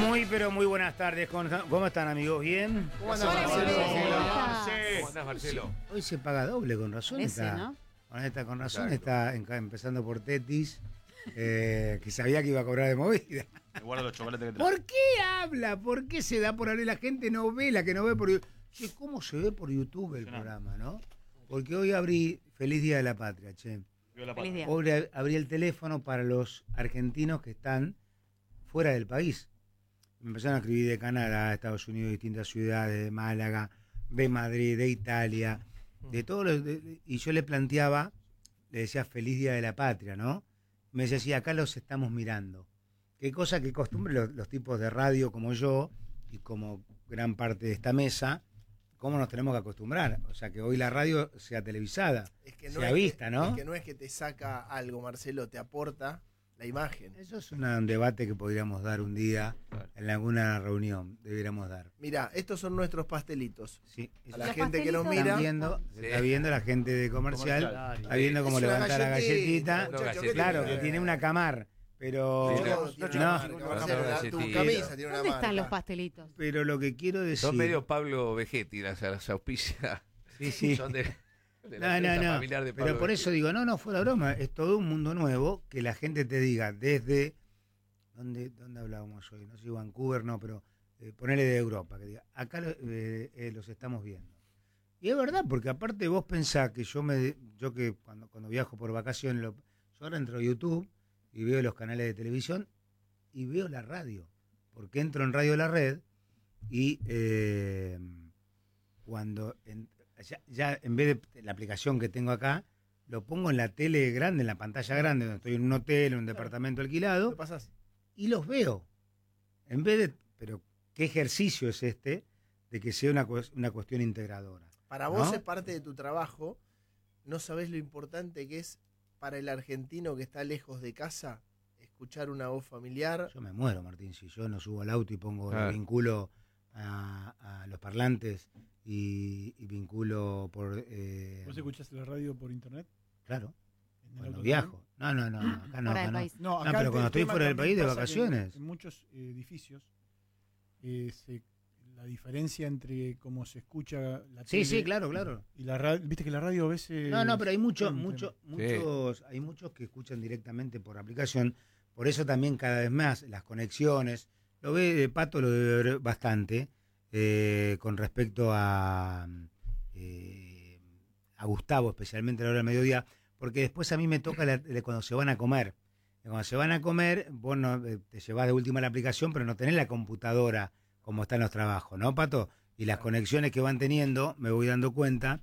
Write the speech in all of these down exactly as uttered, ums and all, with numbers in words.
Muy, pero muy buenas tardes. ¿Cómo están, amigos? ¿Bien? ¿Cómo andás, Marcelo? ¿Cómo andás, Marcelo? Hoy se paga doble, con razón. Ese, está, ¿no? con, esta, con razón Exacto. está en- empezando por Tetis, eh, que sabía que iba a cobrar de movida. Me guardo los chocolates que traje. ¿Por qué habla? ¿Por qué se da por hablar? La gente no ve, la que no ve por YouTube. Che, ¿cómo se ve por YouTube el programa, no? Porque hoy abrí Feliz Día de la Patria, che. Vio la Feliz pata. día. Hoy abrí el teléfono para los argentinos que están fuera del país. Me empezaron a escribir de Canadá, de Estados Unidos, de distintas ciudades, de Málaga, de Madrid, de Italia, de todos los, de- y yo le planteaba, le decía Feliz Día de la Patria, ¿no? Me decía, sí, acá los estamos mirando. Qué cosa que costumbre los, los tipos de radio como yo y como gran parte de esta mesa, cómo nos tenemos que acostumbrar. O sea, que hoy la radio sea televisada, Es que no sea es vista, que, ¿no? Es que no es que te saca algo, Marcelo, te aporta la imagen. Eso es una- un debate que podríamos dar un día Claro. en alguna reunión, deberíamos dar. Mira, estos son nuestros pastelitos. Sí, A la Los gente que nos pastelitos. mira. están viendo, se está viendo la gente de comercial, Comercial. está viendo cómo Es una levanta la galletita, galletita. muchacho, ¿qué Sí, claro, tiene? que tiene una camar, pero Sí, No, no, tiene no, una marca, no, Marcelo, no, la- no, tu no, camisa tiene una ¿Dónde marca. están los pastelitos? pero lo que quiero decir. Son medio Pablo Vegetti, las, las auspicias. Sí, sí. Son de, de No, la no, empresa no. familiar de Pablo Pero por Vegetti. eso digo, no, no, fuera broma, es todo un mundo nuevo que la gente te diga desde. ¿Dónde, dónde hablábamos hoy? No sé, Vancouver, no, pero eh, ponele de Europa, que diga, acá lo- eh, eh, los estamos viendo. Y es verdad, porque aparte vos pensás que yo me yo que cuando, cuando viajo por vacaciones, lo- yo ahora entro a YouTube y veo los canales de televisión y veo la radio, porque entro en Radio La Red y eh, cuando en- ya, ya en vez de la aplicación que tengo acá, lo pongo en la tele grande, en la pantalla grande, donde estoy en un hotel, en un departamento alquilado, ¿Qué pasás? y los veo. En vez de, pero qué ejercicio es este de que sea una, cues- una cuestión integradora. Para vos ¿No? es parte de tu trabajo. No sabés lo importante que es para el argentino que está lejos de casa escuchar una voz familiar. Yo me muero, Martín, si yo no subo al auto y pongo, Claro. lo vinculo a, a los parlantes y, y vinculo por... eh, ¿Vos escuchás la radio por internet? claro, ¿En el cuando auto viajo. No, no, no, no, acá no, Fuera acá del no. país. también? No, No, acá pero el cuando estoy tema fuera del también país de pasa que vacaciones. En, en muchos eh, edificios, eh, se- la diferencia entre cómo se escucha la Sí, tele sí, claro, claro. y la radio, viste que la radio a veces... No, no, pero hay muchos, Entiendo. muchos, muchos, hay muchos que escuchan directamente por aplicación. Por eso también cada vez más las conexiones, lo ve de Pato, lo debe ver bastante, eh, con respecto a, eh, a Gustavo, especialmente a la hora del mediodía, porque después a mí me toca la- de cuando se van a comer. Cuando se van a comer, vos no, eh, te llevas de última la aplicación, pero no tenés la computadora como está en los trabajos, ¿no, Pato? Y las conexiones que van teniendo, me voy dando cuenta,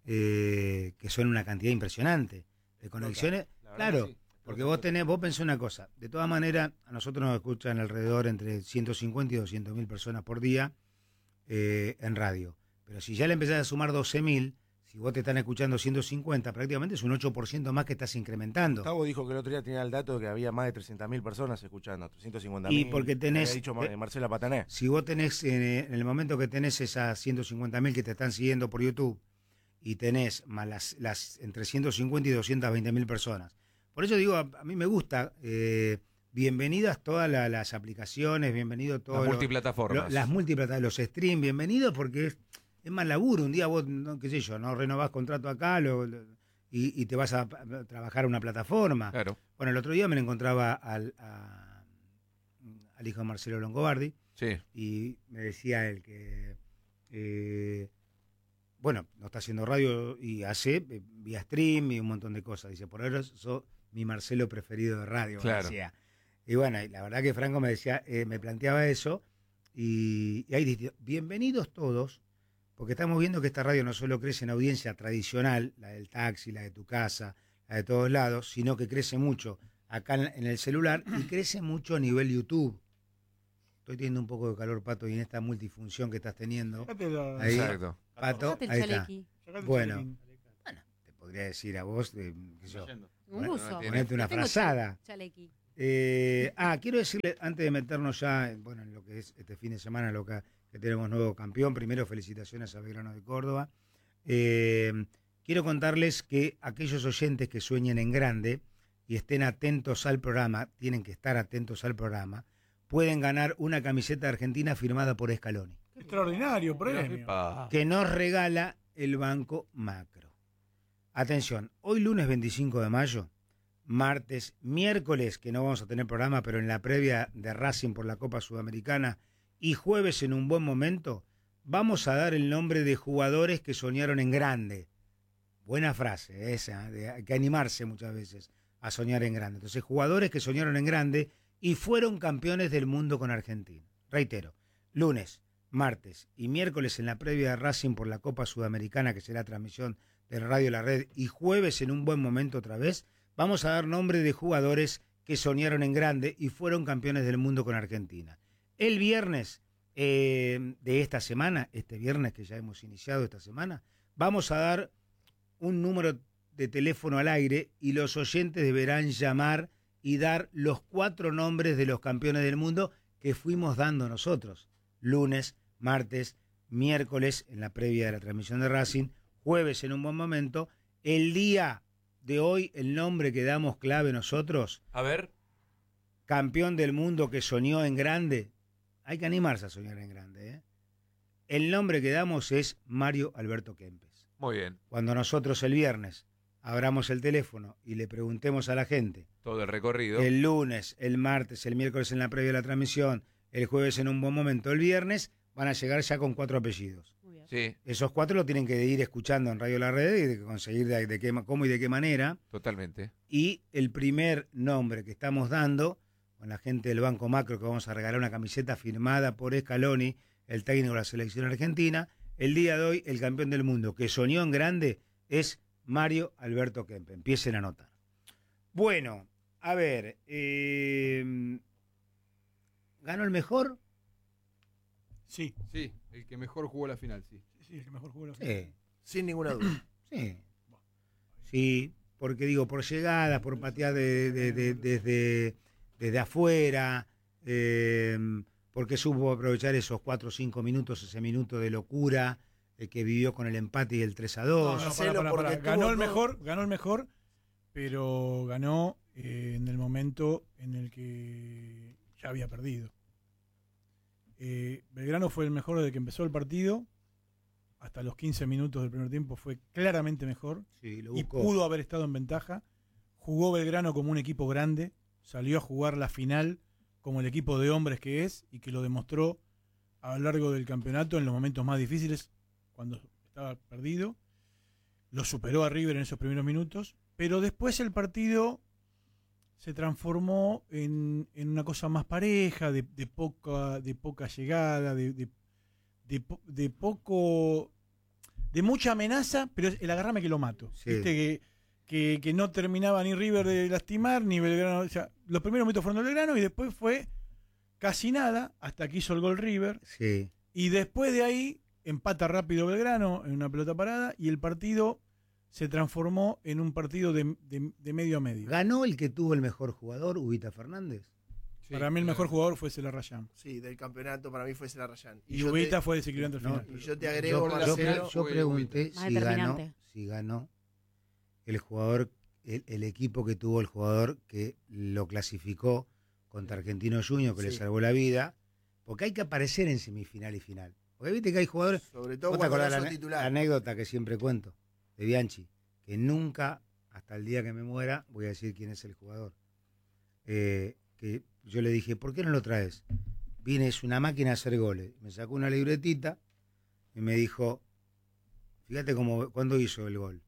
eh, que son una cantidad impresionante de conexiones. La verdad Claro, que sí. porque vos tenés, vos pensás una cosa, de todas maneras, a nosotros nos escuchan alrededor entre ciento cincuenta y doscientas mil personas por día eh, en radio. Pero si ya le empezás a sumar doce mil, si vos te están escuchando ciento cincuenta, prácticamente es un ocho por ciento más que estás incrementando. Gustavo dijo que el otro día tenía el dato de que había más de trescientas mil personas escuchando, trescientas cincuenta mil. Y porque tenés- Había dicho Mar- Marcela Patané. Si vos tenés, eh, en el momento que tenés esas ciento cincuenta mil que te están siguiendo por YouTube, y tenés más las, las entre ciento cincuenta y doscientas veinte mil personas. Por eso digo, a, a mí me gusta, eh, bienvenidas todas la- las aplicaciones, bienvenido todas Las multiplataformas. las multiplataformas, los streams, bienvenidos porque es, es más laburo. Un día vos, no, qué sé yo, no renovás contrato acá lo- lo- y, y te vas a, a trabajar a una plataforma. Claro. Bueno, el otro día me lo encontraba al, a- al hijo de Marcelo Longobardi, Sí. y me decía él que, eh, bueno, no está haciendo radio y hace eh, vía stream y un montón de cosas. Dice, por ahora sos mi Marcelo preferido de radio. me Claro. decía. Y bueno, y la verdad que Franco me decía, eh, me planteaba eso, y, y ahí dice, bienvenidos todos, porque estamos viendo que esta radio no solo crece en audiencia tradicional, la del taxi, la de tu casa, la de todos lados, sino que crece mucho acá en, en el celular y crece mucho a nivel YouTube. Estoy teniendo un poco de calor, Pato, y en esta multifunción que estás teniendo, Sacate la- ahí, Exacto. Pato, Sacate el ahí está. chalequi. sacate el Bueno. chalequín. Bueno, te podría decir a vos, eh, qué sé yo, Un Bueno, buzo. no tiene- ponete una Yo tengo frazada. chalequi. Eh, ah, quiero decirle, antes de meternos ya en, bueno, en lo que es este fin de semana, lo que, que tenemos nuevo campeón, primero felicitaciones a Belgrano de Córdoba. Eh, quiero contarles que aquellos oyentes que sueñen en grande y estén atentos al programa, tienen que estar atentos al programa, pueden ganar una camiseta argentina firmada por Scaloni. Extraordinario premio. Epa. Que nos regala el Banco Macro. Atención, hoy lunes veinticinco de mayo, martes, miércoles, que no vamos a tener programa, pero en la previa de Racing por la Copa Sudamericana, y jueves en un buen momento, vamos a dar el nombre de jugadores que soñaron en grande. Buena frase esa, de, hay que animarse muchas veces a soñar en grande. Entonces, jugadores que soñaron en grande y fueron campeones del mundo con Argentina. Reitero, lunes, martes y miércoles en la previa de Racing por la Copa Sudamericana, que será transmisión de Radio La Red, y jueves en un buen momento otra vez, vamos a dar nombre de jugadores que soñaron en grande y fueron campeones del mundo con Argentina. El viernes eh, de esta semana, este viernes que ya hemos iniciado esta semana, vamos a dar un número de teléfono al aire y los oyentes deberán llamar y dar los cuatro nombres de los campeones del mundo que fuimos dando nosotros. Lunes, martes, miércoles en la previa de la transmisión de Racing, jueves en un buen momento. El día de hoy, el nombre que damos clave nosotros, A ver. campeón del mundo que soñó en grande. Hay que animarse a soñar en grande, ¿eh? El nombre que damos es Mario Alberto Kempes. Muy bien. Cuando nosotros el viernes abramos el teléfono y le preguntemos a la gente, Todo el recorrido. el lunes, el martes, el miércoles en la previa de la transmisión, el jueves en un buen momento, el viernes, van a llegar ya con cuatro apellidos. Muy bien. Sí, Esos cuatro lo tienen que ir escuchando en Radio La Red y de conseguir de, de qué, cómo y de qué manera. totalmente. Y el primer nombre que estamos dando, con la gente del Banco Macro, que vamos a regalar una camiseta firmada por Scaloni, el técnico de la selección argentina, el día de hoy el campeón del mundo que soñó en grande es Mario Alberto Kempes. Empiecen a anotar. Bueno, a ver, eh, ¿ganó el mejor? Sí, Sí, el que mejor jugó la final, sí. sí, el que mejor jugó la final. Sí, Sin ninguna duda. sí. Sí, porque digo, por llegadas, por patear de, de- de- desde, desde afuera, eh, porque supo aprovechar esos cuatro o cinco minutos, ese minuto de locura eh, que vivió con el empate y el tres a No, dos. no, Marcelo, pará, pará, porque pará. Ganó tuvo el dos- mejor, ganó el mejor, pero ganó eh, en el momento en el que ya había perdido. Eh, Belgrano fue el mejor desde que empezó el partido, hasta los quince minutos del primer tiempo fue claramente mejor Sí, lo y buscó. pudo haber estado en ventaja. Jugó Belgrano como un equipo grande, salió a jugar la final como el equipo de hombres que es y que lo demostró a lo largo del campeonato en los momentos más difíciles cuando estaba perdido. Lo superó a River en esos primeros minutos, pero después el partido se transformó en, en una cosa más pareja, de, de poca, de poca llegada, de, de, de, po- de poco, de mucha amenaza, pero es el agarrame que lo mato. Sí. Viste que, que, que no terminaba ni River de lastimar, ni Belgrano. O sea, los primeros minutos fueron del Belgrano y después fue casi nada hasta que hizo el gol River. Sí. Y después de ahí empata rápido Belgrano en una pelota parada y el partido se transformó en un partido de, de- de medio a medio. ¿Ganó el que tuvo el mejor jugador, Ubita Fernández? Sí, Para mí el claro. mejor jugador fue Celarrayán. Sí, del campeonato para mí fue Celarrayán. Y yo te- Ubita fue desequilibrante al No, final. y yo te agrego, Yo, yo, Marcelo, yo pregunté Más si ganó, determinante. si ganó el jugador, el, el equipo que tuvo el jugador que lo clasificó contra Argentino Junior, que le Sí. salvó la vida, porque hay que aparecer en semifinal y final. Porque viste que hay jugadores. sobre todo ¿Vos te cuando acordás no la, sos ane- titular. la anécdota que siempre cuento de Bianchi? Que nunca, hasta el día que me muera, voy a decir quién es el jugador. Eh, que yo le dije, ¿por qué no lo traes? Viene, es una máquina a hacer goles. Me sacó una libretita y me dijo, fíjate cómo, cuándo hizo el gol.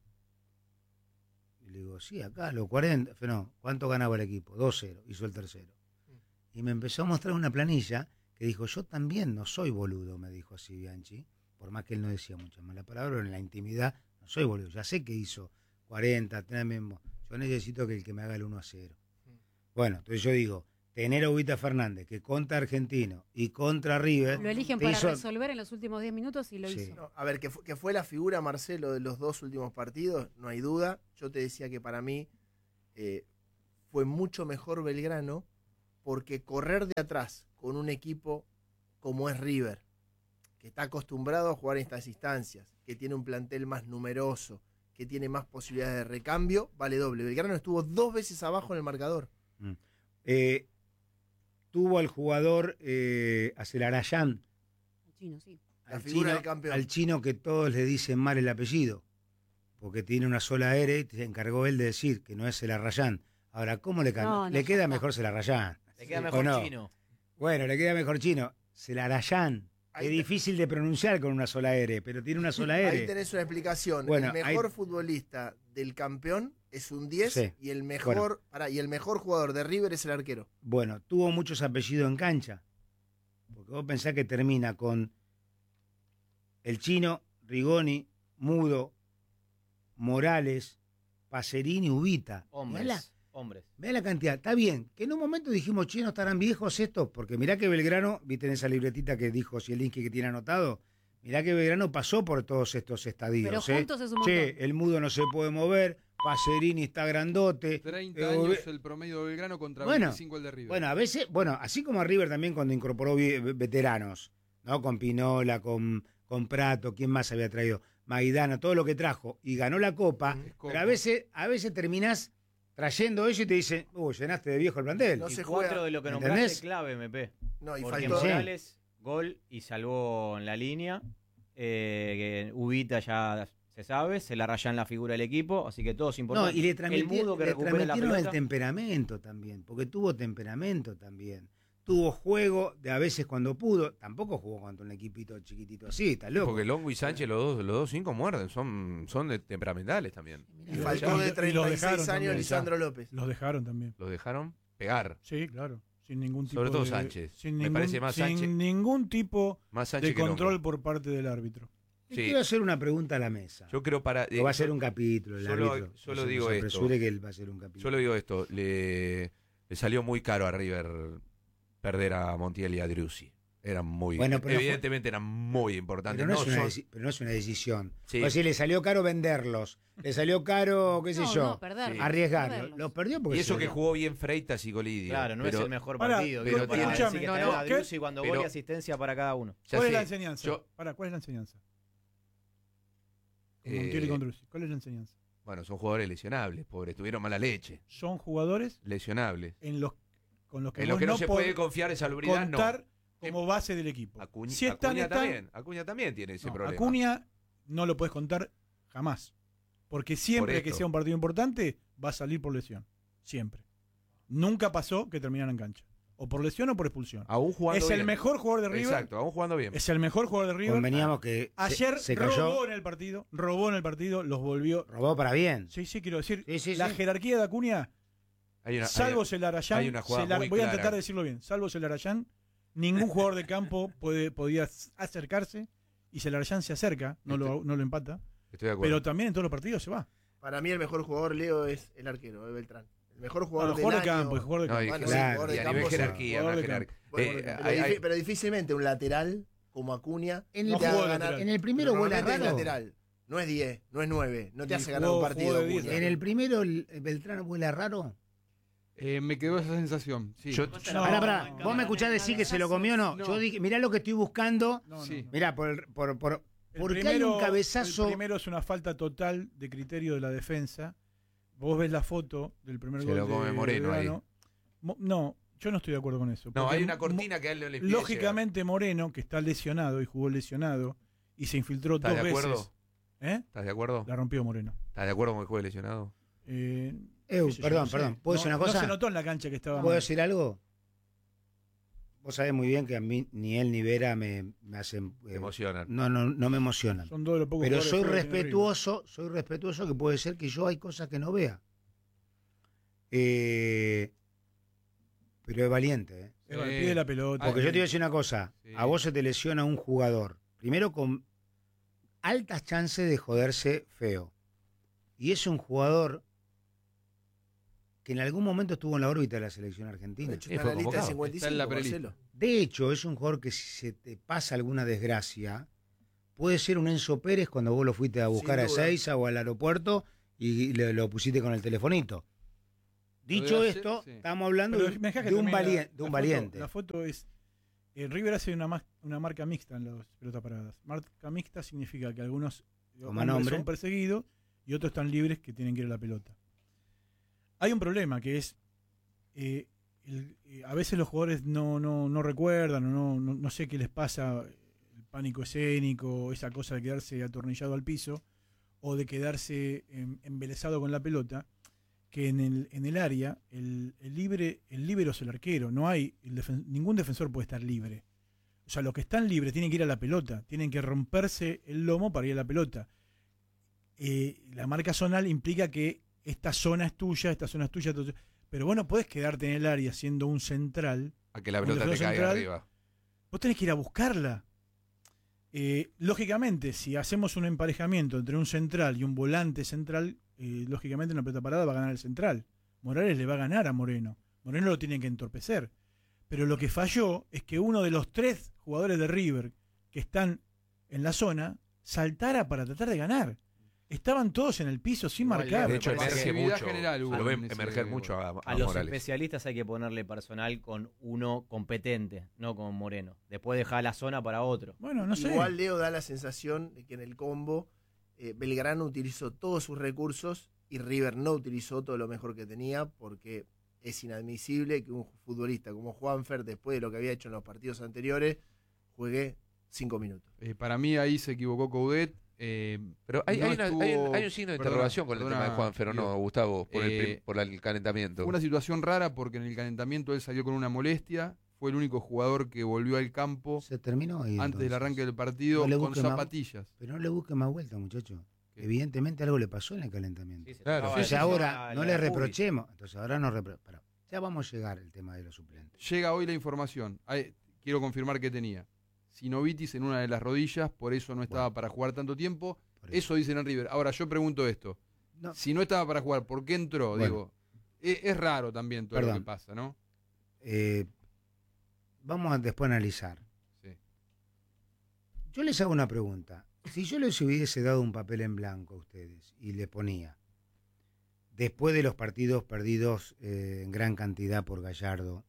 Y le digo, sí, acá, los cuarenta. Pero no, ¿cuánto ganaba el equipo? dos cero, hizo el tercero. Y me empezó a mostrar una planilla que dijo, yo también no soy boludo, me dijo así Bianchi, por más que él no decía muchas malas palabras, pero en la intimidad no soy boludo, ya sé que hizo cuarenta, treinta, yo necesito que el que me haga el uno a cero. Bueno, entonces yo digo, tener a Ubita Fernández, que contra Argentino y contra River, Lo eligen te para hizo- resolver en los últimos diez minutos y lo Sí. hizo. No, a ver, que fue, que fue la figura, Marcelo, de los dos últimos partidos, no hay duda. Yo te decía que para mí eh, fue mucho mejor Belgrano porque correr de atrás con un equipo como es River, que está acostumbrado a jugar en estas instancias, que tiene un plantel más numeroso, que tiene más posibilidades de recambio, vale doble. Belgrano estuvo dos veces abajo en el marcador. Eh, tuvo al jugador, eh, a Celarayán. El chino, sí. La Al figura chino, del campeón. al chino que todos le dicen mal el apellido, porque tiene una sola R y se encargó él de decir que no es Celarayán. Ahora, ¿cómo le cambia? No, no, le ya queda está. mejor Celarayán. Le queda ¿O mejor no? chino. Bueno, le queda mejor chino. Celarayán. Ahí Es te- difícil de pronunciar con una sola R, pero tiene una sola Ahí R. tenés una explicación. Bueno, el mejor ahí- futbolista del campeón es un diez Sí. y el mejor Bueno. pará, y el mejor jugador de River es el arquero. Bueno, tuvo muchos apellidos en cancha. Porque vos pensás que termina con el chino, Rigoni, Mudo, Morales, Pacerini, Ubita. Hombres. Mirá la, Hombres. mirá la cantidad. Está bien, que en un momento dijimos, che, no estarán viejos estos, porque mirá que Belgrano, viste en esa libretita que dijo Zielinski que tiene anotado, mirá que Belgrano pasó por todos estos estadios. Pero ¿eh? juntos es un montón. Che, el Mudo no se puede mover, Pacerini está grandote. treinta eh, años Ube- el promedio de Belgrano contra Bueno, veinticinco el de River. Bueno, a veces, bueno, así como a River también cuando incorporó vi- veteranos, ¿no? Con Pinola, con, con Prato, ¿quién más había traído? Maidana, todo lo que trajo, y ganó la Copa, Es como- pero a veces, a veces terminás trayendo eso y te dicen, uy, llenaste de viejo el plantel. No Y se cuatro juega. de lo que ¿Entendés? nombraste clave, M P. No, y Porque faltó. Sí. Morales, gol y salvó en la línea. Eh, que Ubita ya se sabe, se la raya en la figura del equipo, así que todo es No, importante. y le, el transmiti- Mudo que le recupera la transmitieron el pelota. temperamento también, porque tuvo temperamento también. Tuvo juego de a veces cuando pudo, tampoco jugó contra un equipito chiquitito así, está loco. Porque Longo y Sánchez, los dos, los dos cinco muerden, son, son de temperamentales también. Y Mirá, faltó Y- de y los treinta y dejaron seis también, años Lisandro López. Los dejaron también. Los dejaron pegar. Sí, claro. Sin ningún tipo Sobre todo de, Sánchez. Sin Me ningún, parece más sin Sánchez- ningún tipo Más Sánchez de que Longo. control por parte del árbitro. Le Sí. quiero hacer una pregunta a la mesa. Yo creo para... Lo va a hacer un capítulo, el solo- árbitro. solo No se- digo no se esto. apresure que él va a hacer un capítulo. Yo le digo esto, le, le salió muy caro a River perder a Montiel y a Driussi. Eran muy... Bueno, pero evidentemente eran muy importantes. Pero no, es una son- deci- pero no es una decisión. Sí. O sea, le salió caro venderlos, le salió caro, qué sé No, yo, no, perderlos, Sí. arriesgarlos. perderlos. Los perdió porque Y eso se- que jugó bien Freitas y Golidio. Claro, no pero es el mejor Pará, partido. pero ¿viste? Para tiene- decir que no, está no, la Driussi cuando pero- gol y asistencia para cada uno. ya ¿Cuál es sé, la enseñanza? yo- Pará, ¿cuál es la enseñanza? Con Eh, Montiel y con Driussi. ¿Cuál es la enseñanza? Bueno, son jugadores lesionables, pobres, tuvieron mala leche. Son jugadores Lesionables. en los con los que En lo vos que no, no se podés puede confiar en salubridad, no. contar como base del equipo. Acuña, si están, Acuña están. también, Acuña también tiene ese No, problema. Acuña no lo puedes contar jamás. Porque siempre Por que esto. sea un partido importante, va a salir por lesión. Siempre. Nunca pasó que terminaran en cancha. O por lesión o por expulsión. Aún jugando Es el bien. mejor jugador de River. Exacto, aún jugando bien. Es el mejor jugador de River. conveníamos que se- Ayer se, cayó, robó en el partido. Robó en el partido. Los volvió. robó para bien. Sí, sí, quiero decir. Sí, sí, la sí. jerarquía de Acuña, Hay una, salvo hay- Celarayán. hay una jugada Celar- muy voy a clara. tratar de decirlo bien. Salvo Celarayán, ningún jugador de campo puede, podía acercarse. Y Celarayán se acerca, no lo, no lo empata. Estoy de acuerdo. Pero también en todos los partidos se va. Para mí el mejor jugador, Leo, es el arquero, es Beltrán. El mejor Bueno, jugador del jugador de año. campo, y jugador de No, y, campo. Bueno, sí, sí, claro. jugador y de a campo, nivel sí. jerarquía, Jugador más de jerarquía. Bueno, Eh, pero, hay- difi- hay- pero difícilmente un lateral como Acuña Eh, En el, No te jugó haga de ganar. lateral. en el primero Pero vuela normalmente es raro. lateral. No es diez, no es nueve. No te Y hace jugó- ganar un jugó partido. de diez. Acuña. En el primero, el el Beltrán vuela raro. Eh, me quedó esa sensación. Sí. Yo- No, Pará, pará. no, ¿Vos me escuchás decir que se lo comió o no? No. Yo dije, mirá lo que estoy buscando. No, no, Sí. no. Mirá, por, por, por, El porque primero- hay un cabezazo. El primero es una falta total de criterio de la defensa. Vos ves la foto del primer Se gol lo come de Moreno ahí. Belgrano. Mo- No, yo no estoy de acuerdo con eso. No, porque hay una Mo- cortina que a él no le impide Lógicamente Moreno, que está lesionado y jugó lesionado y se infiltró ¿Estás dos de acuerdo? veces. ¿Eh? ¿Estás de acuerdo? La rompió Moreno. ¿Estás de acuerdo con el juego lesionado? Eh, Eu, qué sé yo, perdón, no sé. perdón. ¿Puedo decir No- una cosa? No se notó en la cancha que estaba ¿Puedo mal. decir algo? Vos sabés muy bien que a mí ni él ni Vera me, me hacen... Te eh, emocionan. no, no, no me emocionan. Son dos de los pocos Pero jugadores soy feos que tiene River. respetuoso, soy respetuoso que puede ser que yo hay cosas que no vea. Eh, pero es valiente, ¿eh? Es al Sí. pie de la pelota. Porque yo te voy a decir una cosa, Sí. a vos se te lesiona un jugador, primero con altas chances de joderse feo. Y es un jugador que en algún momento estuvo en la órbita de la selección De argentina. hecho, Sí, está fue en la lista de convocado. cincuenta y Está en la cinco, prelista. Marcelo. De hecho, es un jugador que si se te pasa alguna desgracia, puede ser un Enzo Pérez cuando vos lo fuiste a buscar a duda. Ezeiza o al aeropuerto y le- lo pusiste con el telefonito. Dicho de hacer, esto, sí. estamos hablando Pero de, me dejás que de un, termine la- valien- de la un foto- valiente. La foto es. eh, River hace una, mas- una marca mixta en las pelotas paradas. Marca mixta significa que algunos Como hombres nombre. son perseguidos y otros están libres que tienen que ir a la pelota. Hay un problema que es. eh, el, eh, a veces los jugadores no, no, no recuerdan, o no, no, no sé qué les pasa, el pánico escénico, esa cosa de quedarse atornillado al piso, o de quedarse em, embelesado con la pelota, que en el, en el área el, el libre el líbero es el arquero, no hay el defen- ningún defensor puede estar libre. O sea, los que están libres tienen que ir a la pelota, tienen que romperse el lomo para ir a la pelota. Eh, la marca zonal implica que esta zona es tuya, esta zona es tuya, esta zona- pero vos no podés quedarte en el área siendo un central. A que la un pelota te defensor caiga central, arriba. Vos tenés que ir a buscarla. Eh, lógicamente, si hacemos un emparejamiento entre un central y un volante central, eh, lógicamente en una pelota parada va a ganar el central. Morales le va a ganar a Moreno. Moreno lo tiene que entorpecer. Pero lo que falló es que uno de los tres jugadores de River que están en la zona saltara para tratar de ganar. Estaban todos en el piso sin Igual, marcar. De hecho, me parece emerge que mucho. general hubo Lo ven en ese emerger gol. mucho a, a A los Morales. especialistas hay que ponerle personal con uno competente, no con Moreno. Después dejar la zona para otro. Bueno, no sé. Igual Leo da la sensación de que en el combo eh, Belgrano utilizó todos sus recursos y River no utilizó todo lo mejor que tenía, porque es inadmisible que un futbolista como Juanfer, después de lo que había hecho en los partidos anteriores, juegue cinco minutos. Eh, para mí ahí se equivocó Coudet. Eh, Pero hay, no hay, una- estuvo- hay un, hay un signo de perdona, interrogación con el perdona, tema de Juanfer, ¿o no, Diego. Gustavo? Por, el, Eh, prim- por el calentamiento. Fue una situación rara porque en el calentamiento él salió con una molestia. Fue el único jugador que volvió al campo Se terminó ahí, antes del entonces. arranque del partido No le con busque más- zapatillas. Pero no le busque más vuelta, muchacho. ¿Qué? Evidentemente algo le pasó en el calentamiento. Sí, se Claro. tocaba Entonces el- ahora la- no la le pubis. reprochemos. Entonces ahora no repro- pará. Ya vamos a llegar al tema de los suplentes. Llega hoy la información. Ay, quiero confirmar que tenía sinovitis en una de las rodillas, por eso no estaba Bueno. para jugar tanto tiempo. Por Eso dicen en River. Ahora yo pregunto esto. No, Si no estaba para jugar, ¿por qué entró? Bueno. Digo, es, es raro también todo lo Perdón. que pasa, ¿no? eh, vamos a después analizar. Sí. Yo les hago una pregunta. Si yo les hubiese dado un papel en blanco a ustedes y le ponía, después de los partidos perdidos eh, en gran cantidad por Gallardo,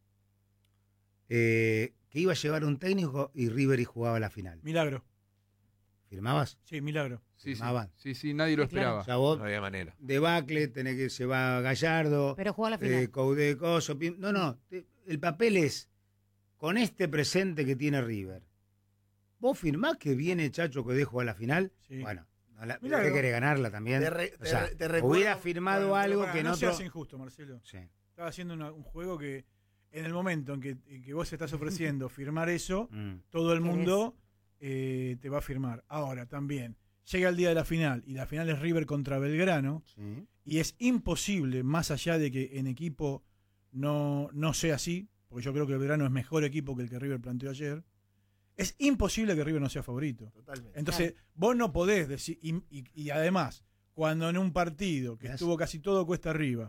eh, que iba a llevar un técnico y River y jugaba la final, Milagro. ¿firmabas? Sí, milagro. Sí, sí, Firmaban. sí, sí, nadie lo Sí, claro. esperaba. O sea, vos, No había manera. debacle, tenés que se va Gallardo, Pero jugó a la final. eh, Coudet, Coso, Pim- no, no, te- el papel es, con este presente que tiene River, ¿vos firmás que viene Chacho Coudet jugar la final? Sí. Bueno, no la, Milagro. ¿qué querés ganarla también? Te re- O te sea, re- te recuerdo- hubiera firmado Bueno, pero algo pará, que no no seas injusto, Marcelo. Sí. Estaba haciendo una- un juego que en el momento en que, en que vos estás ofreciendo firmar eso, Mm. todo el ¿Querés? mundo eh, te va a firmar. Ahora, también, llega el día de la final y la final es River contra Belgrano Sí. y es imposible, más allá de que en equipo no, no sea así, porque yo creo que Belgrano es mejor equipo que el que River planteó ayer, es imposible que River no sea favorito. Totalmente. Entonces, vos no podés decir, y, y- y además, cuando en un partido que Gracias. estuvo casi todo cuesta arriba,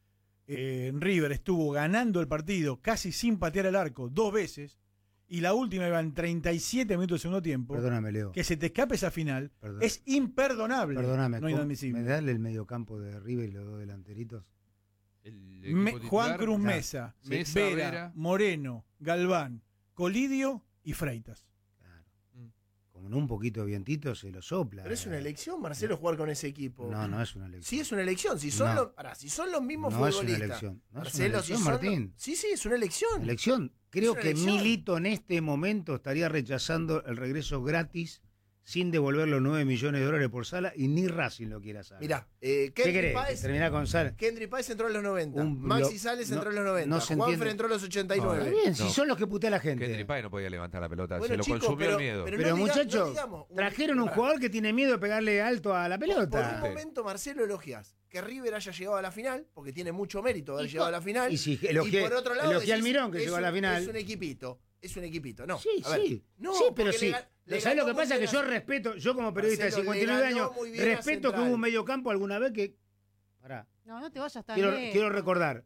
eh, River estuvo ganando el partido casi sin patear el arco dos veces, y la última iba en treinta y siete minutos del segundo tiempo, Perdóname, Leo. que se te escape esa final, Perdón- es imperdonable. Perdóname, no ¿cómo- inadmisible. ¿me dale el mediocampo de River y los dos delanteritos? El Me- equipo Juan titular, Cruz claro. Mesa, Mesa, Vera, Vera. Moreno, Galván, Colidio y Freitas. Claro. Mm. Como en un poquito de vientito se lo sopla. Pero es una eh. elección, Marcelo, jugar con ese equipo. No, no es una elección. Sí, es una elección. Si son, No. los, pará, si son los mismos No es una futbolistas. elección. No es una Marcelo, elección, si son Martín. los- Sí, sí, es una elección. Elección. Creo una que elección. Milito en este momento estaría rechazando el regreso gratis sin devolver los nueve millones de dólares por Sala y ni Racing lo quiere hacer. Mirá, eh, ¿qué Kendry querés? Páez, Terminar con Sala. Kendry Páez entró en los noventa. Un Maxi blo- Sales no- entró en los noventa. no se Juanfer entiende. entró en los ochenta y Está nueve. bien, si No. son los que putea la gente. Kendry Páez no podía levantar la pelota, Bueno, se lo chicos, consumió pero- el miedo. pero- Pero no diga- muchachos, no digamos, un- trajeron un pará. jugador que tiene miedo de pegarle alto a la Por un pelota. momento, Marcelo, elogias que River haya llegado a la final, porque tiene mucho mérito haber Y llegado a co- la final. y si elogié- por otro lado, elogié al decís, Mirón, que es llegó a un- la final. Es un equipito, es un equipito. No, Sí, a ver, sí. no, sí, pero porque sí. le ga- le ¿Sabes lo ganó que pasa? muy Que bien yo a- respeto, yo como periodista de Marcelo, le cincuenta y nueve ganó años, muy bien a respeto que Central. hubo un medio campo alguna vez que... Pará, No, no te vayas tan quiero, lejos. quiero recordar.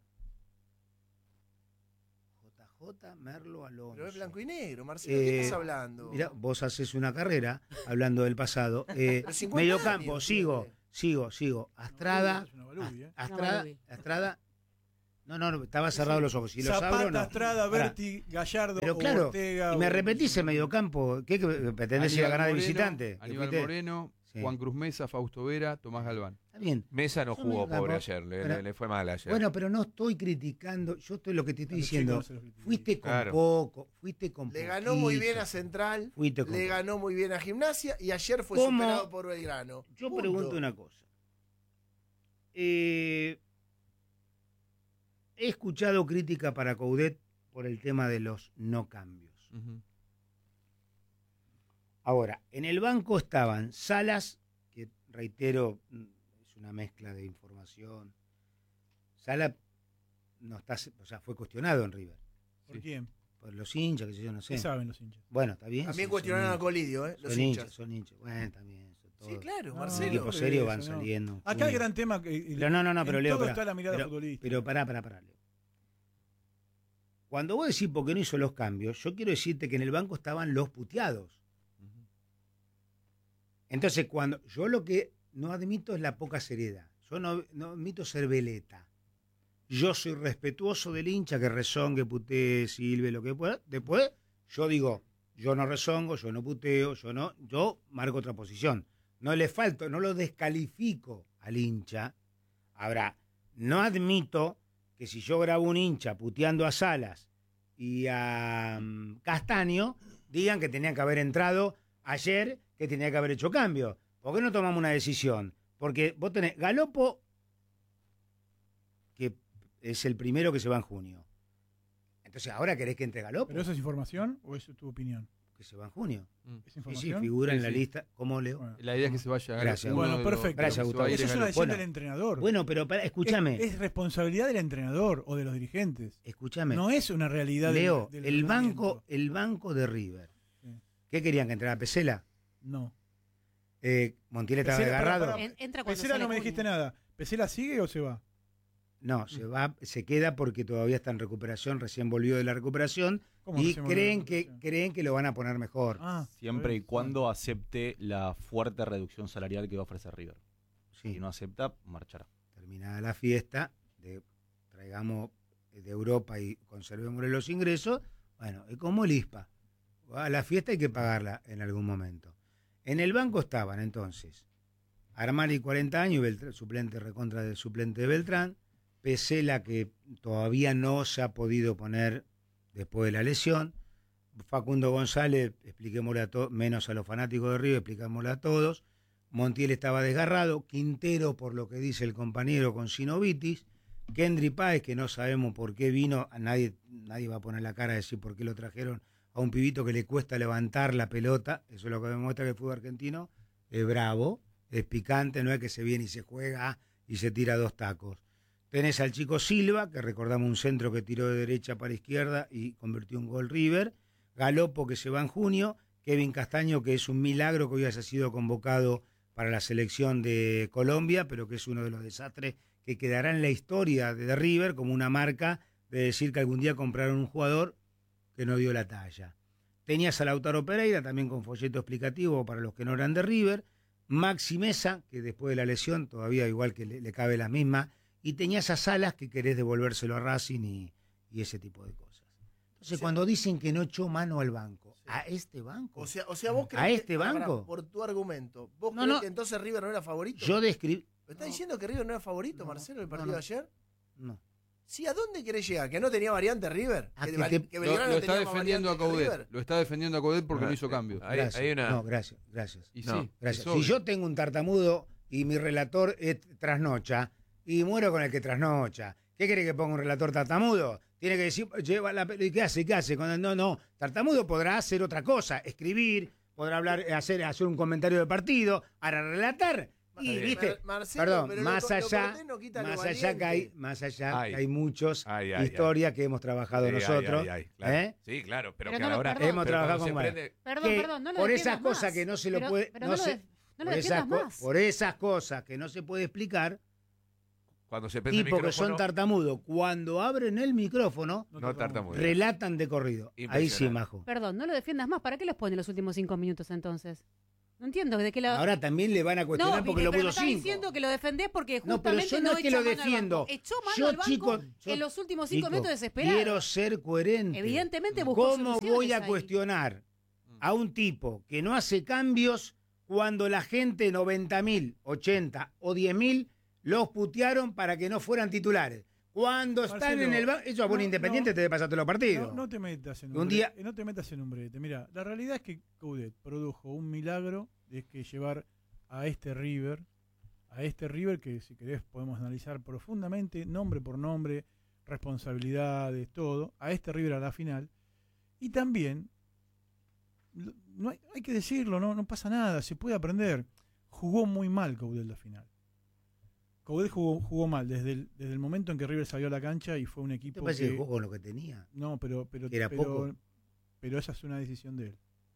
J J, Merlo, Alonso. Pero es blanco y negro, Marcelo, ¿qué Eh, estás hablando? Mira, vos haces una carrera hablando del pasado. Eh, Pero cincuenta medio años campo, sigo, tiene. sigo, sigo. Astrada, Es una balubia, ¿eh? Astrada, balubia. Astrada. No, no, no, estaba cerrado los ojos. Si los Zapata, abro, no. Astrada, Pará. Berti, Gallardo, Pero claro, Ortega. y me o- repetís el mediocampo. ¿Qué que pretendés ir a Aníbal ganar de Moreno, visitante? ¿Qué Aníbal fuiste? Moreno, Sí. Juan Cruz Mesa, Fausto Vera, Tomás Galván. Está bien. Mesa no Yo jugó, me- pobre, pero- ayer. Le, pero- le- le fue mal ayer. Bueno, pero no estoy criticando, yo estoy lo que te estoy A los diciendo. chicos no se los critica. Fuiste con Claro. poco, fuiste con Le ganó muy bien poquito. a Central, Fuiste con le poco. ganó muy bien a Gimnasia y ayer fue ¿Cómo? superado por Belgrano. Yo Punto. pregunto una cosa. Eh, he escuchado crítica para Coudet por el tema de los no cambios. Ujú. Ahora, en el banco estaban Salas, que reitero, mm, es una mezcla de información. Salas no está, o sea, fue cuestionado en River. ¿Por Sí. quién? Por los hinchas, que sé yo, no sé. ¿Qué saben los hinchas? Bueno, está bien. También son- cuestionaron son a Colidio, ¿eh? Los Son hinchas, hinchas. son hinchas. Bueno, también. Eso, todo. Sí, claro, No, Los Marcelo. equipos Eso serios van no. saliendo. Acá el Uno. gran tema que Pero no, no, no, pero en Leo, todo pará. está la mirada pero, futbolística. pero pará, pará, pará, Leo. Cuando vos decís por qué no hizo los cambios, yo quiero decirte que en el banco estaban los puteados. Ujú. Entonces, cuando yo lo que no admito es la poca seriedad. Yo no, no admito ser veleta. Yo soy respetuoso del hincha que rezongue, putee, silbe, lo que pueda. Después, yo digo, yo no rezongo, yo no puteo, yo no, yo marco otra posición. No le falto, no lo descalifico al hincha. Ahora, no admito que si yo grabo un hincha puteando a Salas y a um, Castaño, digan que tenía que haber entrado ayer, que tenía que haber hecho cambio. ¿Por qué no tomamos una decisión? Porque vos tenés Galopo, que es el primero que se va en junio. Entonces, ¿ahora querés que entre Galopo? ¿Pero eso es información o es tu opinión? Que se va en junio. ¿Es Sí, sí, información? figura Sí, en la sí. lista. ¿Cómo, Leo? Bueno. La idea es que se vaya a Gracias. uno Bueno, de los- perfecto. Gracias, se va a Gustavo. ir Eso es es una Galopo. decisión Bueno. del entrenador. Bueno, pero para, escúchame, Es, es responsabilidad del entrenador o de los dirigentes. escúchame. No es una realidad del- Leo, del el rendimiento. banco, el banco de River. Sí. ¿Qué querían que entrara Pesela? No. Eh, Montiel estaba Pesela, pará, agarrado. pará. En- entra cuando Pesela sale no me junio. dijiste nada. ¿Pesela sigue o se va? No, se va, se queda porque todavía está en recuperación, recién volvió de la recuperación ¿Cómo y recién volvió creen de que recuperación? creen que lo van a poner mejor. Ah, Siempre y bueno. cuando acepte la fuerte reducción salarial que va a ofrecer River. Sí, Si no acepta, marchará. terminada la fiesta, de, traigamos de Europa y conservemos los ingresos. Bueno, es como el I S P A. A la fiesta hay que pagarla en algún momento. En el banco estaban entonces Armani, cuarenta años, Beltrán, suplente recontra del suplente de Beltrán, Pesela, que todavía no se ha podido poner después de la lesión, Facundo González, expliquémosle a todos, menos a los fanáticos de River, explicámosle a todos, Montiel estaba desgarrado, Quintero, por lo que dice el compañero, con sinovitis, Kendry Páez, que no sabemos por qué vino, a nadie, nadie va a poner la cara a decir por qué lo trajeron a un pibito que le cuesta levantar la pelota, eso es lo que demuestra que el fútbol argentino es bravo, es picante, no es que se viene y se juega y se tira dos tacos. Tenés al chico Silva, que recordamos un centro que tiró de derecha para izquierda y convirtió un gol River, Galopo, que se va en junio, Kevin Castaño, que es un milagro que hoy haya sido convocado para la selección de Colombia, pero que es uno de los desastres que quedará en la historia de River como una marca de decir que algún día compraron un jugador que no dio la talla. Tenías a Lautaro Pereira, también con folleto explicativo para los que no eran de River, Maxi Mesa, que después de la lesión todavía igual que le, le cabe la misma, y tenías a Salas que querés devolvérselo a Racing y, y ese tipo de cosas. Entonces, O sea, cuando dicen que no echó mano al banco, Sí. ¿a este banco? O sea, o sea, vos crees ¿A que- este pará, pará, banco? por tu argumento, ¿vos No, crees no. que entonces River no era favorito? Yo describí... ¿Me estás diciendo que River no era favorito, No, Marcelo, el no, partido no. de ayer? No. Sí, ¿a dónde querés llegar? ¿Que no tenía variante River? A ¿Que, que Val- te- que Lo, Belgrano lo está tenía más defendiendo a variante que Coudet. River? Lo está defendiendo a Coudet porque No, no hizo eh, cambios. Hay, Gracias. hay una... No, gracias, gracias. Y no, sí, Gracias. es Si obvio. yo tengo un tartamudo y mi relator es trasnocha y muero con el que trasnocha, ¿qué quiere que ponga un relator tartamudo? Tiene que decir, lleva la pel- ¿y qué hace? ¿Qué hace? Cuando, no, no, tartamudo podrá hacer otra cosa, escribir, podrá hablar, hacer, hacer un comentario de partido, para relatar. Y, bien. viste, Mar- Marcelo, perdón, pero lo más co- lo allá, cortés no quita lo más allá que hay, valiente. más allá Ay. que hay muchos Ay, ay, historias que hemos trabajado Sí, ay, nosotros. ay, ay, claro. ¿eh? Sí, claro, pero, Pero que no a lo- la hora... perdón. Hemos pero trabajado cuando con se varios. prende- Perdón, que perdón, no lo por defiendas esas cosas más. que no se lo Pero- puede, pero no no lo se- def- no lo por esas, defiendas co- más. por esas cosas que no se puede explicar, Cuando se prende el tipo que son micrófono, tartamudos, cuando abren el micrófono, no tartamudo. relatan de corrido. Ahí sí, Impresionante. Majo. Perdón, no lo defiendas más. ¿Para qué los pone los últimos cinco minutos entonces? No entiendo de qué la... Ahora también le van a cuestionar no, porque pero lo me puso estás cinco. diciendo que lo defendés porque No, pero justamente yo no, no es que echa lo mano al defiendo. banco. Echó mano Yo, al banco chico, yo- en los últimos cinco Chico, minutos desesperados. quiero ser coherente. Evidentemente buscó ¿Cómo soluciones voy a ahí. cuestionar a un tipo que no hace cambios cuando la gente, noventa mil, ochenta o diez mil, los putearon para que no fueran titulares. Cuando están Marcelo, en el banco, eso a vos no, Independiente no, te pasaste los partidos. No, no te metas en un, Un día- bre- no te metas en un brete. Mira, la realidad es que Coudet produjo un milagro de que llevar a este River, a este River que si querés podemos analizar profundamente, nombre por nombre, responsabilidades, todo, a este River a la final. Y también, lo- no hay, hay que decirlo, no, no pasa nada, se puede aprender. Jugó muy mal Coudet la final. Coudet jugó, jugó mal desde el, desde el momento en que River salió a la cancha y fue un ¿Te equipo parece que... que jugó con lo que tenía? No, pero, pero, ¿Que era pero, poco? pero esa es una decisión de él.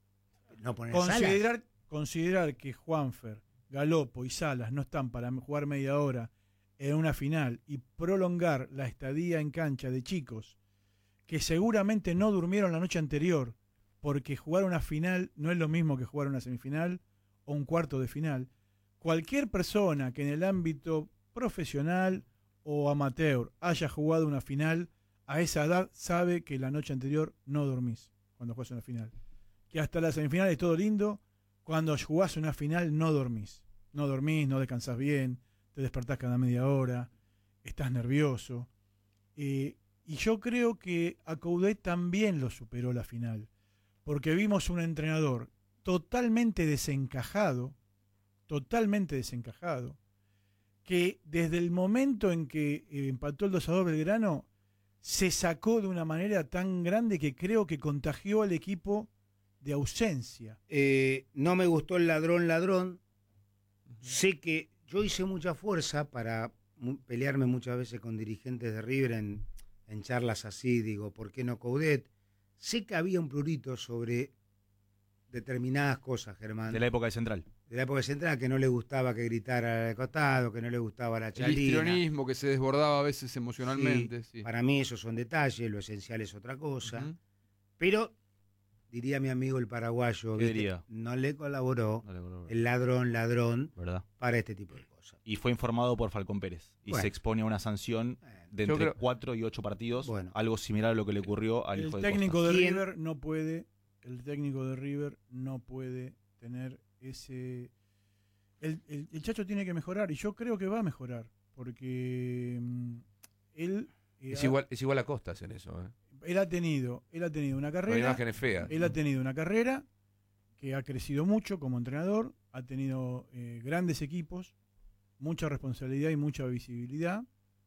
No poner Salas. Considerar, considerar que Juanfer, Galopo y Salas no están para jugar media hora en una final y prolongar la estadía en cancha de chicos que seguramente no durmieron la noche anterior porque jugar una final no es lo mismo que jugar una semifinal o un cuarto de final. Cualquier persona que en el ámbito profesional o amateur haya jugado una final a esa edad sabe que la noche anterior no dormís cuando juegas una final. Que hasta la semifinal es todo lindo, cuando jugás una final no dormís. No dormís, no descansás bien, te despertás cada media hora, estás nervioso. Eh, y yo creo que a Coudet también lo superó la final, porque vimos un entrenador totalmente desencajado, totalmente desencajado, que desde el momento en que eh, empató el dos a dos Belgrano, se sacó de una manera tan grande que creo que contagió al equipo de ausencia. Eh, no me gustó el ladrón, ladrón. Sé que yo hice mucha fuerza para mu- pelearme muchas veces con dirigentes de River en, en charlas así, digo, ¿por qué no Coudet? Sé que había un prurito sobre determinadas cosas, Germán. De la época de Central. De la época central, que no le gustaba que gritara al costado, que no le gustaba la El chalina. histrionismo que se desbordaba a veces emocionalmente. Sí. Para mí esos son detalles, lo esencial es otra cosa. Ujú. Pero, diría mi amigo el paraguayo, ¿Qué ¿viste? diría? No le colaboró No le colaboró. el ladrón, ladrón, ¿Verdad? para este tipo de cosas. Y fue informado por Falcón Pérez. Y Bueno. se expone a una sanción Bueno, de Yo entre creo- cuatro y ocho partidos. Bueno. Algo similar a lo que le ocurrió al El hijo de técnico Costa. de ¿Quién? River no puede, el técnico de River no puede tener ese... El, el- el Chacho tiene que mejorar y yo creo que va a mejorar, porque mm, él, eh, Es ha- igual, es igual a Costas en eso. ¿eh? él ha tenido, él ha tenido una La carrera, imagen es fea. él ha tenido una carrera que ha crecido mucho como entrenador, ha tenido eh, grandes equipos, mucha responsabilidad y mucha visibilidad,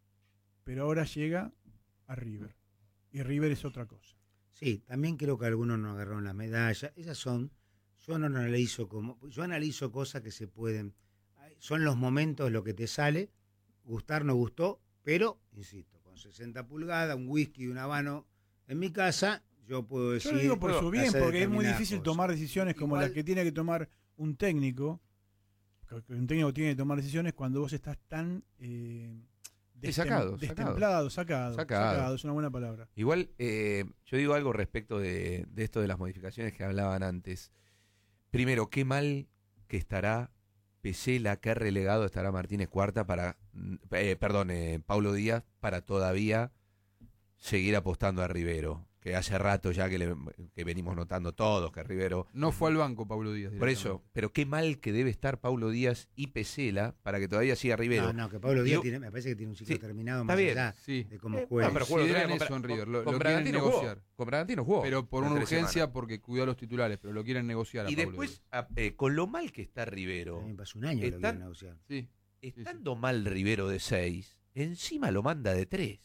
pero ahora llega a River y River es otra cosa. Sí, también creo que algunos no agarraron las medallas. Esas son, yo no analizo como, yo analizo cosas que se pueden, son los momentos lo que te sale, gustar no gustó, pero, insisto, con sesenta pulgadas, un whisky y un habano en mi casa, yo puedo decir... Yo lo digo por su bien, hacer porque es muy determinadas difícil cosas. tomar decisiones como Igual- las que tiene que tomar un técnico. que Un técnico tiene que tomar decisiones cuando vos estás tan eh, Sí, sacado, destem- sacado. destemplado, sacado, Sacado. sacado, es una buena palabra. Igual, eh, yo digo algo respecto de, de esto de las modificaciones que hablaban antes. Primero, qué mal que estará Pesela, qué relegado estará Martínez Cuarta para, eh, perdón, eh, Paulo Díaz, para todavía seguir apostando a Rivero. Que hace rato ya que, le- que venimos notando todos que Rivero... No fue al banco Pablo Díaz. Por eso, pero qué mal que debe estar Paulo Díaz y Pesela para que todavía siga Rivero. No, no, que Pablo Díaz Yo- tiene, me parece que tiene un ciclo Sí, terminado está más bien, allá Sí. de cómo Eh, juega. no, pero Consideran juega otra vez eso en con- River, lo- con lo quieren Bragantino jugó, negociar. Con Bragantino jugó. Pero por en una tres urgencia, semanas. porque cuidó a los titulares, pero lo quieren negociar a Y Pablo después, Díaz. a- eh, con lo mal que está Rivero, También pasó un año que lo Están- quieren negociar. Sí. estando mal Rivero de seis, encima lo manda de tres.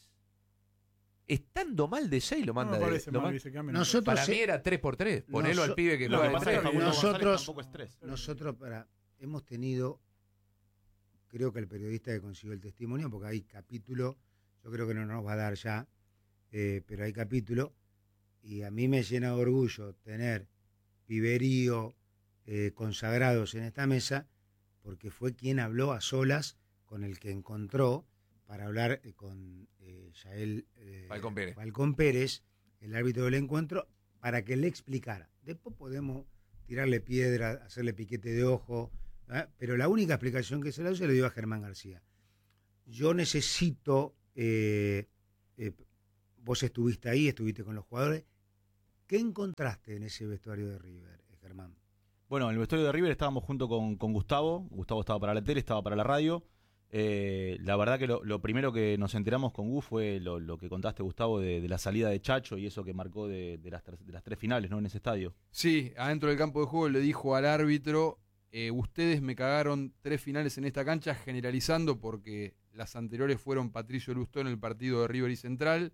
Estando mal de seis, lo No manda me de parece lo mal man- que se cambien. Nosotros- Para se- mí era tres por tres. Ponelo Noso- al pibe que Lo juega que de pasa tres. es que Facundo González nosotros- tampoco es tres. Nosotros para, hemos tenido, creo que el periodista que consiguió el testimonio, porque hay capítulo, yo creo que no nos va a dar ya, eh, pero hay capítulo, y a mí me llena de orgullo tener piberío eh, consagrados en esta mesa, porque fue quien habló a solas con el que encontró para hablar eh, con eh, Yael eh, Falcón Pérez. Falcón Pérez, el árbitro del encuentro, para que le explicara. Después podemos tirarle piedra, hacerle piquete de ojo, ¿eh? Pero la única explicación que se le dio se le dio a Germán García. Yo necesito, eh, eh, vos estuviste ahí, estuviste con los jugadores, ¿qué encontraste en ese vestuario de River, eh, Germán? Bueno, en el vestuario de River estábamos junto con, con Gustavo. Gustavo estaba para la tele, estaba para la radio. Eh, la verdad que lo, lo primero que nos enteramos con Gus fue lo, lo que contaste, Gustavo, de, de la salida de Chacho y eso que marcó de, de, las, de las tres finales, ¿no? En ese estadio. Sí, adentro del campo de juego le dijo al árbitro, eh, ustedes me cagaron tres finales en esta cancha, generalizando porque las anteriores fueron Patricio Lustó en el partido de River y Central,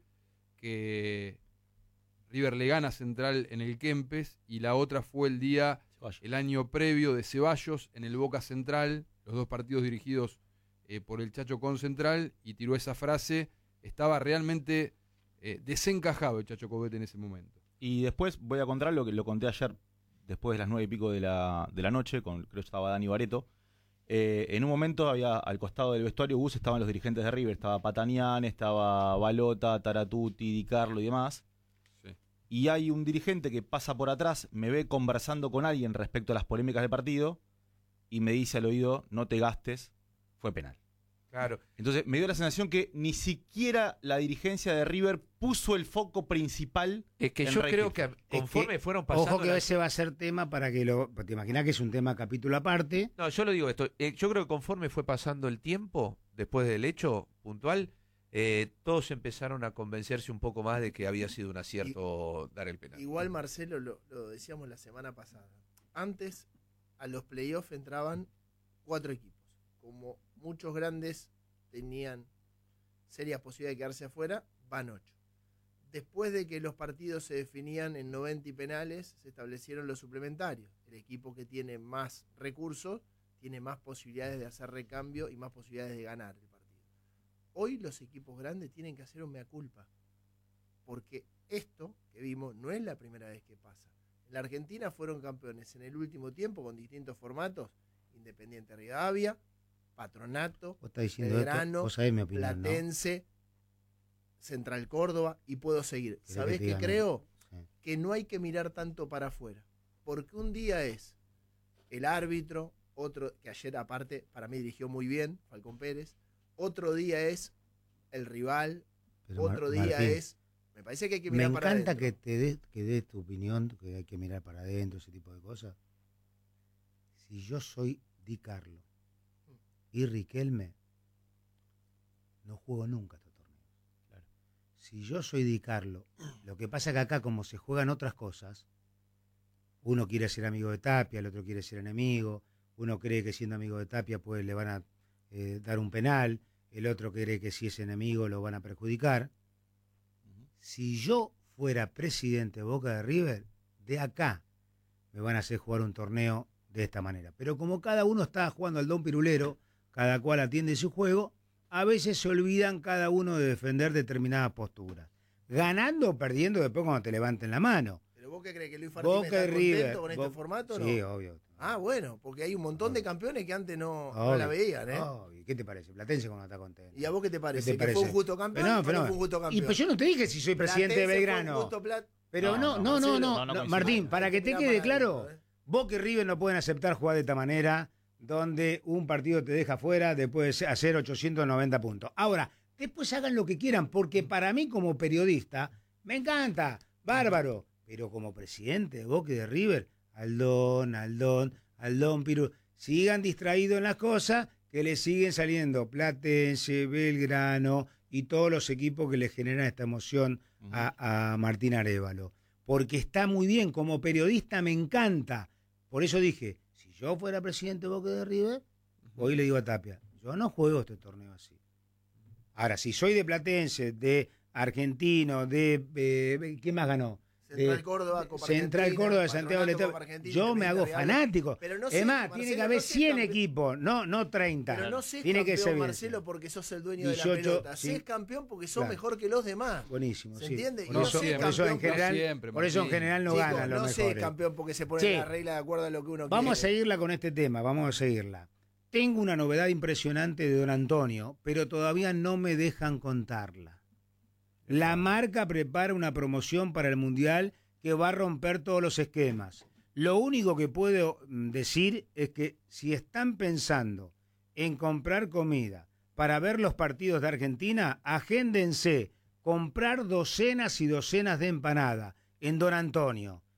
que River le gana a Central en el Kempes, y la otra fue el día, Ceballos. el año previo de Ceballos en el Boca Central, los dos partidos dirigidos eh, por el Chacho con Central, y tiró esa frase. Estaba realmente eh, desencajado el Chacho Coudet en ese momento. Y después voy a contar lo que lo conté ayer, después de las nueve y pico de la, de la noche, con, creo que estaba Dani Bareto. Eh, en un momento había al costado del vestuario Gus estaban los dirigentes de River, estaba Patanian, estaba Balota, Taratuti, Di Carlo y demás. Sí. Y hay un dirigente que pasa por atrás, me ve conversando con alguien respecto a las polémicas del partido y me dice al oído, no te gastes, fue penal. Claro. Entonces me dio la sensación que ni siquiera la dirigencia de River puso el foco principal. Es que en yo Rey creo Hilton. que conforme Es que, fueron pasando... Ojo que las- ese va a ser tema para que lo... Te imaginas que es un tema capítulo aparte. No, yo lo digo esto. eh, yo creo que conforme fue pasando el tiempo, después del hecho puntual, eh, todos empezaron a convencerse un poco más de que había sido un acierto dar el penal. Igual, Marcelo, lo, lo decíamos la semana pasada. Antes, a los playoffs entraban cuatro equipos. Como muchos grandes tenían serias posibilidades de quedarse afuera, van ocho. Después de que los partidos se definían en noventa y penales, se establecieron los suplementarios. El equipo que tiene más recursos tiene más posibilidades de hacer recambio y más posibilidades de ganar el partido. Hoy los equipos grandes tienen que hacer un mea culpa, porque esto que vimos no es la primera vez que pasa. En la Argentina fueron campeones en el último tiempo con distintos formatos: Independiente Rivadavia, Patronato, Vos estás diciendo Belgrano, esto, vos sabés mi opinión, ¿no? Platense, Central Córdoba, y puedo seguir. ¿Querés ¿Sabés que te qué diga, no? creo? Sí. Que no hay que mirar tanto para afuera, porque un día es el árbitro, otro que ayer aparte para mí dirigió muy bien, Falcón Pérez, otro día es el rival, Pero, otro Mar- día Martín, es... Me parece que hay que me mirar para encanta adentro. que te des, que des tu opinión, que hay que mirar para adentro, ese tipo de cosas. Si yo soy Di Carlo y Riquelme, no juego nunca este torneo. Claro. Si yo soy Di Carlo, lo que pasa es que acá, como se juegan otras cosas, uno quiere ser amigo de Tapia, el otro quiere ser enemigo, uno cree que siendo amigo de Tapia pues le van a eh, dar un penal, el otro cree que si es enemigo lo van a perjudicar. Si yo fuera presidente de Boca de River, de acá me van a hacer jugar un torneo de esta manera. Pero como cada uno está jugando al don pirulero, cada cual atiende su juego, a veces se olvidan cada uno de defender determinadas posturas. Ganando o perdiendo después cuando te levanten la mano. ¿Pero vos qué crees, que Luis Martínez Boca está y River. contento con este Bo- formato o no? Sí, obvio. Ah, bueno, porque hay un montón de campeones que antes no, no Obvio, la veían, ¿eh? obvio. ¿Qué te parece? Platense cuando está contento. ¿Y a vos qué te parece? ¿Qué te ¿Que fue un parece? justo campeón Pero no, o pero no no. fue un justo Y campeón? pues yo no te dije si soy presidente de Platense fue un Belgrano. justo plat- Pero No, no, no, no, no, Marcelo, no, no, no no, coincido. Martín, para que te Mirá quede para claro, adentro, ¿eh? Boca y River no pueden aceptar jugar de esta manera, donde un partido te deja fuera después de hacer ochocientos noventa puntos. Ahora, después hagan lo que quieran, porque para mí como periodista, me encanta, bárbaro, pero como presidente de Boca y de River, Aldón, Aldón, Aldón, Piru, sigan distraídos en las cosas, que le siguen saliendo Platense, Belgrano y todos los equipos que le generan esta emoción a, a Martín Arévalo. Porque está muy bien, como periodista me encanta. Por eso dije, si yo fuera presidente de Boca y de River, hoy le digo a Tapia, yo no juego este torneo así. Ahora, si soy de Platense, de Argentino, de... Eh, ¿quién más ganó? Central De- Córdoba, Copa Central Argentina, Córdoba de Santiago del Patronato, Estero. Copa Argentina, Yo me hago Independiente fanático. Pero no Es sé, más, Marcelo, tiene que haber no sé cien campe- equipos, no, no treinta. Pero no sé tiene que campeón, ser bien. Marcelo, porque sos el dueño de la dieciocho, pelota. sí. Sé campeón porque sos Claro. mejor que los demás. Buenísimo, ¿Se sí. entiende? Por Y no eso, sé por eso en campeón general, siempre, por eso en Martín. general no Chicos, ganan los no sé mejores. campeón porque se pone Sí. la regla de acuerdo a lo que uno Vamos a quiere. seguirla con este tema, vamos a seguirla. Tengo una novedad impresionante de Don Antonio, pero todavía no me dejan contarla. La marca prepara una promoción para el Mundial que va a romper todos los esquemas. Lo único que puedo mm, decir es que si están pensando en comprar comida para ver los partidos de Argentina, agéndense comprar docenas y docenas de empanada en Don Antonio.